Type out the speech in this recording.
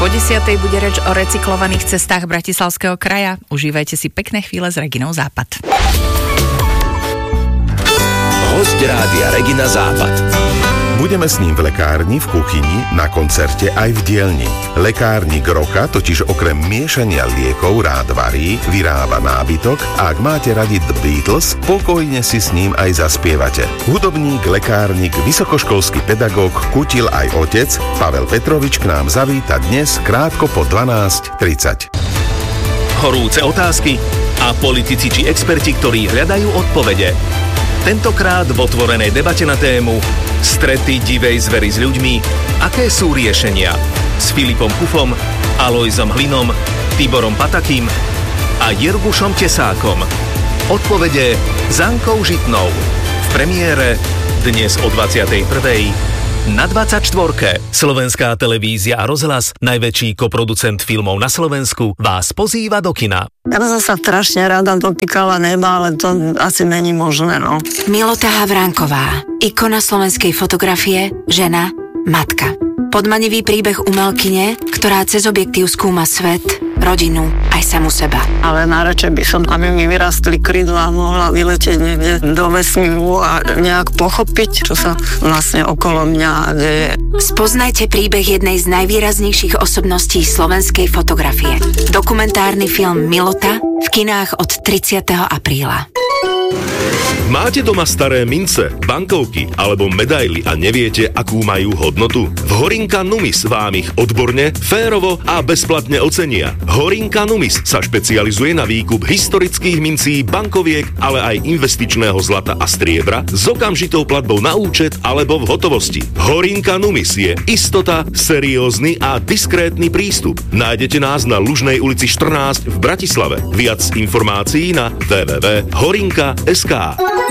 Po 10:00 bude reč o recyklovaných cestách Bratislavského kraja. Užívajte si pekné chvíle s Reginou Západ. Hosť Rádia Regina Západ. Budeme s ním v lekárni, v kuchyni, na koncerte aj v dielni. Lekárnik roka totiž okrem miešania liekov rád varí, vyrába nábytok a ak máte radi The Beatles, pokojne si s ním aj zaspievate. Hudobník, lekárnik, vysokoškolský pedagóg, kutil aj otec Pavel Petrovič k nám zavíta dnes krátko po 12:30. Horúce otázky a politici či experti, ktorí hľadajú odpovede. Tentokrát v otvorenej debate na tému Strety divej zvery s ľuďmi, aké sú riešenia? S Filipom Kufom, Alojzom Hlinom, Tiborom Patakým a Jirgušom Tesákom. Odpovede s Ankou Žitnou. V premiére dnes o 21:00 na 24. Slovenská televízia a rozhlas, najväčší koproducent filmov na Slovensku, vás pozýva do kina. Ja som sa strašne rada dotýkala neba, ale to asi není možné, no. Milota Havránková, ikona slovenskej fotografie, žena, matka. Podmanivý príbeh umelkyne, ktorá cez objektív skúma svet, rodinu, aj samu seba. Ale najradšej by som, aby mi vyrastli krydlá, mohla vyletieť niekde do vesmíru a nejak pochopiť, čo sa vlastne okolo mňa deje. Spoznajte príbeh jednej z najvýraznejších osobností slovenskej fotografie. Dokumentárny film Milota v kinách od 30. apríla. Máte doma staré mince, bankovky alebo medaily a neviete, akú majú hodnotu? V Horinka Numis vám ich odborne, férovo a bezplatne ocenia. Horinka Numis sa špecializuje na výkup historických mincí, bankoviek, ale aj investičného zlata a striebra s okamžitou platbou na účet alebo v hotovosti. Horinka Numis je istota, seriózny a diskrétny prístup. Nájdete nás na Lužnej ulici 14 v Bratislave. Viac informácií na www.horinka.sk.